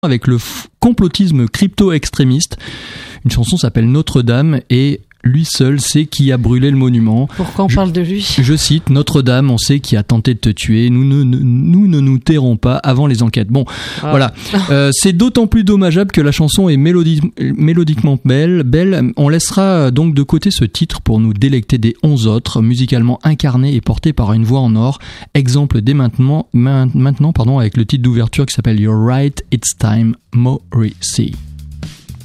avec le complotisme crypto-extrémiste. Une chanson s'appelle Notre-Dame et lui seul sait qui a brûlé le monument. Pourquoi on parle de lui ? Je cite, Notre-Dame, on sait qui a tenté de te tuer. Nous ne nous tairons pas avant les enquêtes. Bon, voilà. C'est d'autant plus dommageable que la chanson est mélodiquement belle. On laissera donc de côté ce titre pour nous délecter des 11 autres, musicalement incarnés et portés par une voix en or. Exemple dès maintenant avec le titre d'ouverture qui s'appelle You're Right, It's Time, Morrissey.